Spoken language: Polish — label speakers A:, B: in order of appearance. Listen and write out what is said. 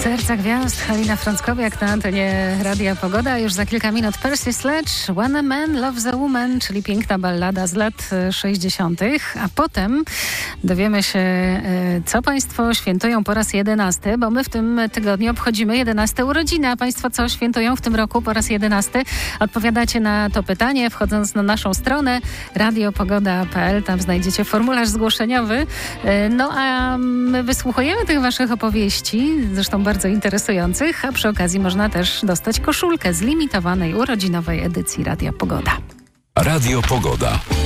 A: Serca Gwiazd, Halina Frąckowiak na antenie Radia Pogoda. Już za kilka minut Percy Sledge, When a Man Loves a Woman, czyli piękna ballada z lat 60. A potem dowiemy się, co Państwo świętują po raz 11, bo my w tym tygodniu obchodzimy 11 urodziny. A Państwo co świętują w tym roku po raz 11? Odpowiadacie na to pytanie, wchodząc na naszą stronę radiopogoda.pl. Tam znajdziecie formularz zgłoszeniowy. No a my wysłuchujemy tych Waszych opowieści, zresztą bardzo interesujących, a przy okazji można też dostać koszulkę z limitowanej urodzinowej edycji Radia Pogoda.
B: Radio Pogoda.